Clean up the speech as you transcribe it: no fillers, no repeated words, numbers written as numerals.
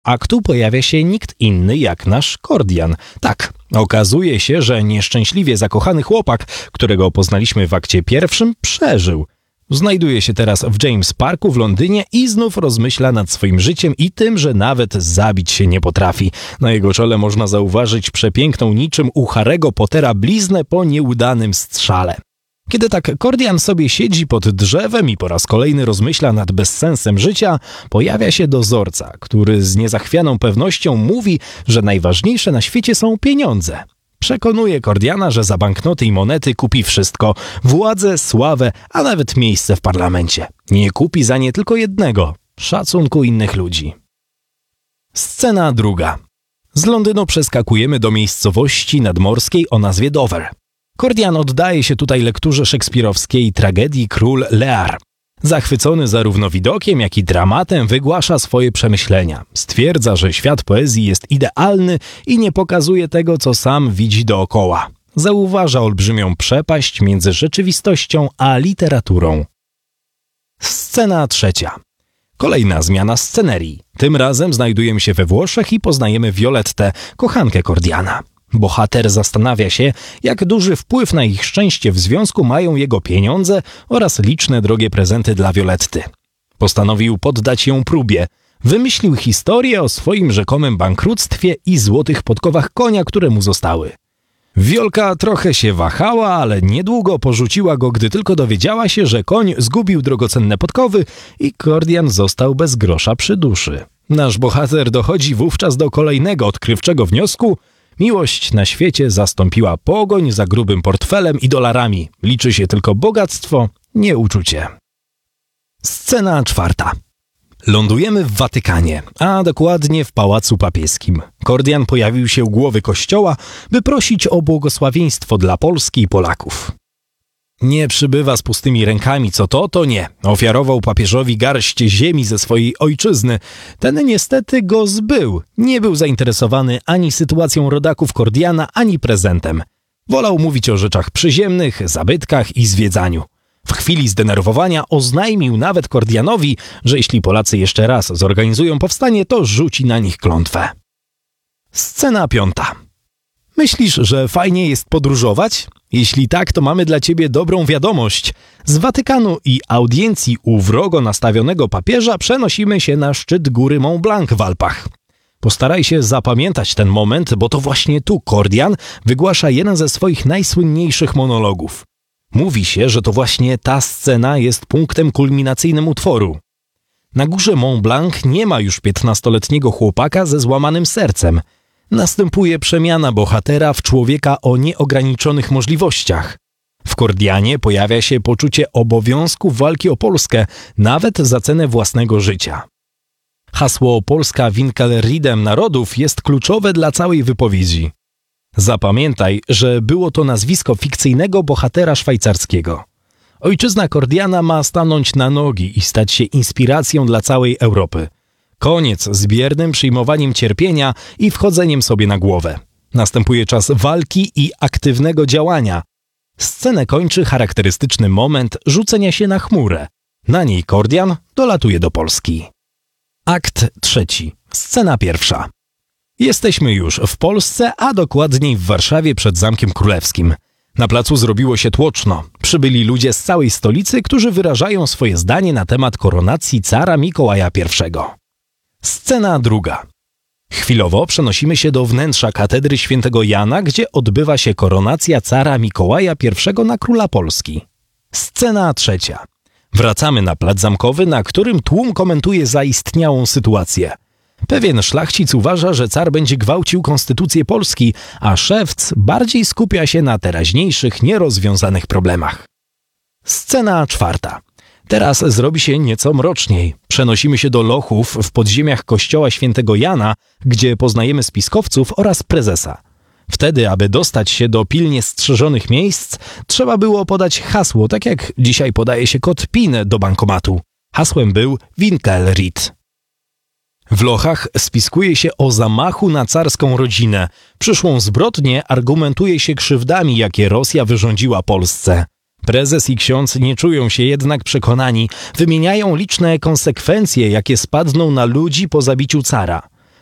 aktu pojawia się nikt inny jak nasz Kordian. Tak, okazuje się, że nieszczęśliwie zakochany chłopak, którego poznaliśmy w akcie pierwszym, przeżył. Znajduje się teraz w James Parku w Londynie i znów rozmyśla nad swoim życiem i tym, że nawet zabić się nie potrafi. Na jego czole można zauważyć przepiękną niczym u Harry'ego Pottera bliznę po nieudanym strzale. Kiedy tak Kordian sobie siedzi pod drzewem i po raz kolejny rozmyśla nad bezsensem życia, pojawia się dozorca, który z niezachwianą pewnością mówi, że najważniejsze na świecie są pieniądze. Przekonuje Kordiana, że za banknoty i monety kupi wszystko – władzę, sławę, a nawet miejsce w parlamencie. Nie kupi za nie tylko jednego – szacunku innych ludzi. Scena druga. Z Londynu przeskakujemy do miejscowości nadmorskiej o nazwie Dover. Kordian oddaje się tutaj lekturze szekspirowskiej tragedii Król Lear. Zachwycony zarówno widokiem, jak i dramatem wygłasza swoje przemyślenia. Stwierdza, że świat poezji jest idealny i nie pokazuje tego, co sam widzi dookoła. Zauważa olbrzymią przepaść między rzeczywistością a literaturą. Scena trzecia. Kolejna zmiana scenerii. Tym razem znajdujemy się we Włoszech i poznajemy Violettę, kochankę Kordiana. Bohater zastanawia się, jak duży wpływ na ich szczęście w związku mają jego pieniądze oraz liczne drogie prezenty dla Violetty. Postanowił poddać ją próbie. Wymyślił historię o swoim rzekomym bankructwie i złotych podkowach konia, które mu zostały. Wiolka trochę się wahała, ale niedługo porzuciła go, gdy tylko dowiedziała się, że koń zgubił drogocenne podkowy i Kordian został bez grosza przy duszy. Nasz bohater dochodzi wówczas do kolejnego odkrywczego wniosku. Miłość na świecie zastąpiła pogoń za grubym portfelem i dolarami. Liczy się tylko bogactwo, nie uczucie. Scena czwarta. Lądujemy w Watykanie, a dokładnie w Pałacu Papieskim. Kordian pojawił się u głowy kościoła, by prosić o błogosławieństwo dla Polski i Polaków. Nie przybywa z pustymi rękami, co to nie. Ofiarował papieżowi garść ziemi ze swojej ojczyzny. Ten niestety go zbył. Nie był zainteresowany ani sytuacją rodaków Kordiana, ani prezentem. Wolał mówić o rzeczach przyziemnych, zabytkach i zwiedzaniu. W chwili zdenerwowania oznajmił nawet Kordianowi, że jeśli Polacy jeszcze raz zorganizują powstanie, to rzuci na nich klątwę. Scena piąta. Myślisz, że fajnie jest podróżować? Jeśli tak, to mamy dla ciebie dobrą wiadomość. Z Watykanu i audiencji u wrogo nastawionego papieża przenosimy się na szczyt góry Mont Blanc w Alpach. Postaraj się zapamiętać ten moment, bo to właśnie tu Kordian wygłasza jeden ze swoich najsłynniejszych monologów. Mówi się, że to właśnie ta scena jest punktem kulminacyjnym utworu. Na górze Mont Blanc nie ma już 15-letniego chłopaka ze złamanym sercem. Następuje przemiana bohatera w człowieka o nieograniczonych możliwościach. W Kordianie pojawia się poczucie obowiązku walki o Polskę, nawet za cenę własnego życia. Hasło Polska Winkelriedem narodów jest kluczowe dla całej wypowiedzi. Zapamiętaj, że było to nazwisko fikcyjnego bohatera szwajcarskiego. Ojczyzna Kordiana ma stanąć na nogi i stać się inspiracją dla całej Europy. Koniec z biernym przyjmowaniem cierpienia i wchodzeniem sobie na głowę. Następuje czas walki i aktywnego działania. Scenę kończy charakterystyczny moment rzucenia się na chmurę. Na niej Kordian dolatuje do Polski. Akt trzeci. Scena pierwsza. Jesteśmy już w Polsce, a dokładniej w Warszawie przed Zamkiem Królewskim. Na placu zrobiło się tłoczno. Przybyli ludzie z całej stolicy, którzy wyrażają swoje zdanie na temat koronacji cara Mikołaja I. Scena druga. Chwilowo przenosimy się do wnętrza katedry świętego Jana, gdzie odbywa się koronacja cara Mikołaja I na króla Polski. Scena trzecia. Wracamy na plac zamkowy, na którym tłum komentuje zaistniałą sytuację. Pewien szlachcic uważa, że car będzie gwałcił konstytucję Polski, a szewc bardziej skupia się na teraźniejszych, nierozwiązanych problemach. Scena czwarta. Teraz zrobi się nieco mroczniej. Przenosimy się do lochów w podziemiach kościoła świętego Jana, gdzie poznajemy spiskowców oraz prezesa. Wtedy, aby dostać się do pilnie strzeżonych miejsc, trzeba było podać hasło, tak jak dzisiaj podaje się kod PIN do bankomatu. Hasłem był Winkelried. W lochach spiskuje się o zamachu na carską rodzinę. Przyszłą zbrodnię argumentuje się krzywdami, jakie Rosja wyrządziła Polsce. Prezes i ksiądz nie czują się jednak przekonani. Wymieniają liczne konsekwencje, jakie spadną na ludzi po zabiciu cara.